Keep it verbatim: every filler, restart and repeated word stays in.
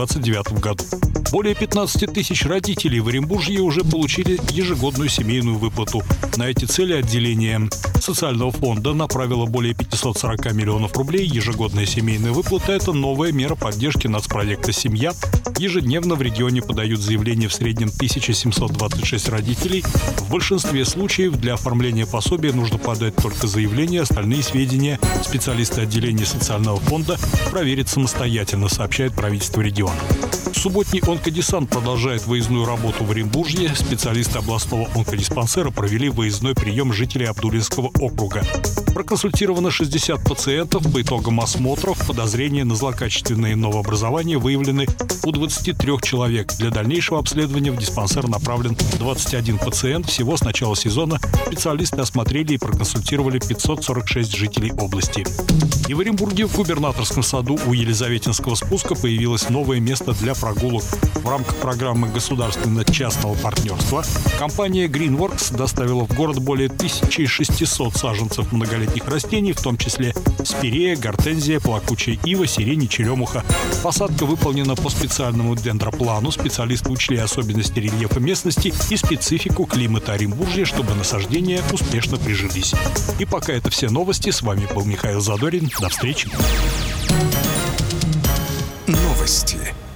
двадцать девятом году. Более пятнадцати тысяч родителей в Оренбуржье уже получили ежегодную семейную выплату. На эти цели отделение социального фонда направило более пятьсот сорок миллионов рублей. Ежегодная семейная выплата – это новая мера поддержки нацпроекта «Семья». Ежедневно в регионе подают заявления в среднем тысяча семьсот двадцать шесть родителей. В большинстве случаев для оформления пособия нужно подать только заявление, остальные сведения специалисты отделения социального фонда проверят самостоятельно, сообщает правительство региона. Субботний онкодесант продолжает выездную работу в Оренбуржье. Специалисты областного онкодиспансера провели выездной прием жителей Абдуллинского округа. Проконсультировано шестьдесят пациентов. По итогам осмотров подозрения на злокачественные новообразования выявлены у двадцати трёх человек. Для дальнейшего обследования в диспансер направлен двадцать один пациент. Всего с начала сезона специалисты осмотрели и проконсультировали пятьсот сорок шесть жителей области. И в Оренбурге в губернаторском саду у Елизаветинского спуска появилось новое место для прогулок. В рамках программы государственно-частного партнерства компания Greenworks доставила в город более тысячи шестисот саженцев многолетних растений, в том числе спирея, гортензия, плакучая ива, сирень и черемуха. Посадка выполнена по специальному дендроплану. Специалисты учли особенности рельефа местности и специфику климата Оренбуржья, чтобы насаждения успешно прижились. И пока это все новости. С вами был Михаил Задорин. До встречи. Новости.